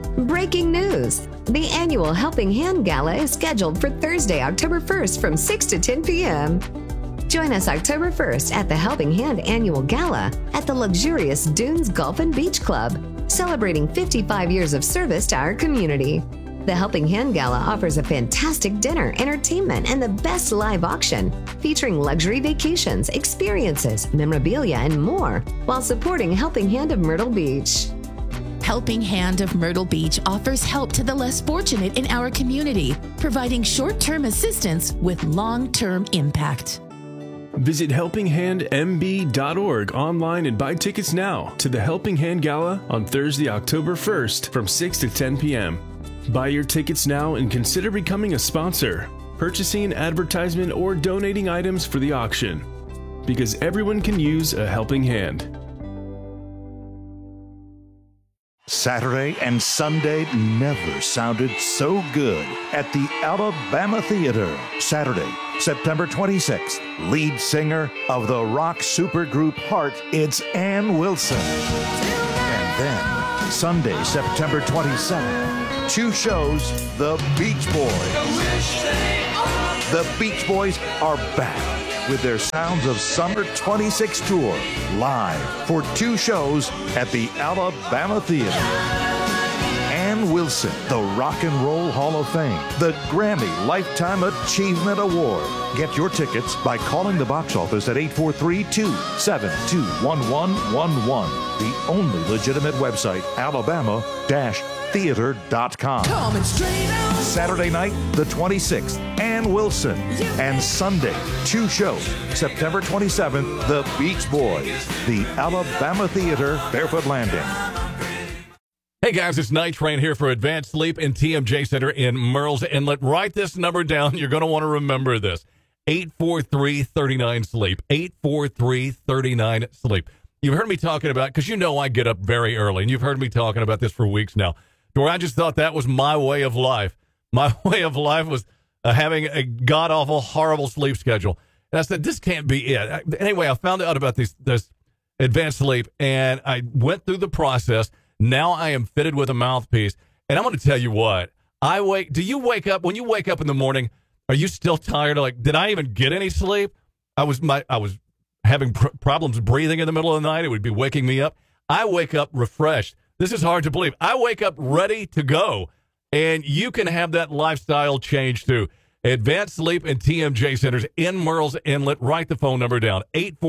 Breaking news! The annual Helping Hand Gala is scheduled for Thursday, October 1st from 6 to 10 p.m. Join us October 1st at the Helping Hand Annual Gala at the luxurious Dunes Golf and Beach Club, celebrating 55 years of service to our community. The Helping Hand Gala offers a fantastic dinner, entertainment, and the best live auction, featuring luxury vacations, experiences, memorabilia, and more, while supporting Helping Hand of Myrtle Beach. Helping Hand of Myrtle Beach offers help to the less fortunate in our community, providing short-term assistance with long-term impact. Visit helpinghandmb.org online and buy tickets now to the Helping Hand Gala on Thursday, October 1st from 6 to 10 p.m. Buy your tickets now and consider becoming a sponsor, purchasing an advertisement, or donating items for the auction, because everyone can use a helping hand. Saturday and Sunday never sounded so good at the Alabama Theater. Saturday, September 26th, lead singer of the rock supergroup Heart, it's Ann Wilson. And then, Sunday, September 27th, 2 shows, The Beach Boys. The Beach Boys are back with their Sounds of Summer 26 tour, live for 2 shows at the Alabama Theater. Ann Wilson, the Rock and Roll Hall of Fame, the Grammy Lifetime Achievement Award. Get your tickets by calling the box office at 843-272-1111. The only legitimate website, alabama-theater.com. Saturday night, the 26th, Ann Wilson. And Sunday, 2 shows. September 27th, The Beach Boys. The Alabama Theater, Barefoot Landing. Hey guys, it's Night Train here for Advanced Sleep and TMJ Center in Murrells Inlet. Write this number down. You're going to want to remember this. 843-39-SLEEP. 843-39-SLEEP. You've heard me talking about, because you know I get up very early, and you've heard me talking about this for weeks now, where I just thought that was my way of life. My way of life was having a god-awful, horrible sleep schedule. And I said, this can't be it. Anyway, I found out about this Advanced Sleep, and I went through the process. Now I am fitted with a mouthpiece. And I'm going to tell you what. Do you wake up, when you wake up in the morning, are you still tired? Like, did I even get any sleep? I was having problems breathing in the middle of the night. It would be waking me up. I wake up refreshed. This is hard to believe. I wake up ready to go. And you can have that lifestyle change too. Advanced Sleep and TMJ Centers in Murrells Inlet. Write the phone number down.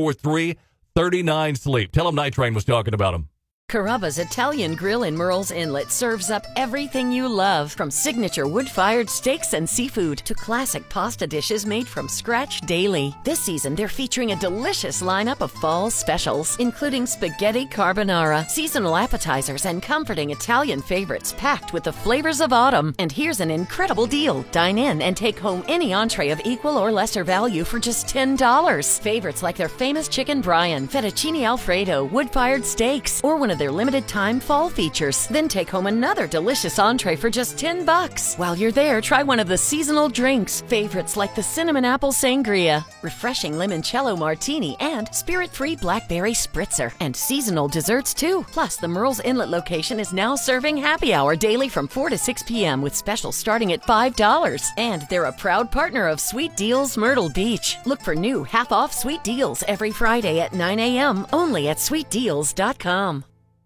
843-39-SLEEP. Tell them Night Train was talking about them. Carrabba's Italian Grill in Murrells Inlet serves up everything you love, from signature wood-fired steaks and seafood to classic pasta dishes made from scratch daily. This season, they're featuring a delicious lineup of fall specials, including spaghetti carbonara, seasonal appetizers, and comforting Italian favorites packed with the flavors of autumn. And here's an incredible deal. Dine in and take home any entree of equal or lesser value for just $10. Favorites like their famous chicken Brian, fettuccine Alfredo, wood-fired steaks, or one of their limited time fall features. Then take home another delicious entree for just $10. While you're there, try one of the seasonal drinks. Favorites like the cinnamon apple sangria, refreshing limoncello martini, and spirit-free blackberry spritzer. And seasonal desserts too. Plus, the Murrells Inlet location is now serving happy hour daily from 4 to 6 p.m. with specials starting at $5. And they're a proud partner of Sweet Deals Myrtle Beach. Look for new half-off Sweet Deals every Friday at 9 a.m. only at sweetdeals.com.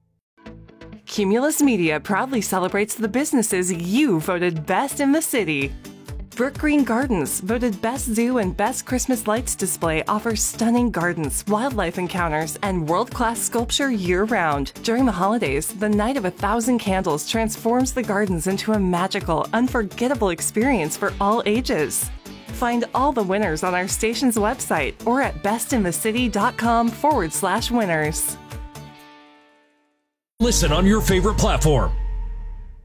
Cumulus Media proudly celebrates the businesses you voted best in the city. Brook Green Gardens, voted Best Zoo and Best Christmas Lights Display, offers stunning gardens, wildlife encounters, and world-class sculpture year-round. During the holidays, the Night of 1,000 Candles transforms the gardens into a magical, unforgettable experience for all ages. Find all the winners on our station's website or at bestinthecity.com/winners. Listen on your favorite platform.